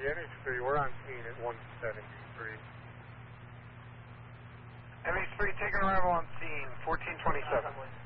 NH3, we're on scene at 173. MH3 taking arrival on scene, 1427.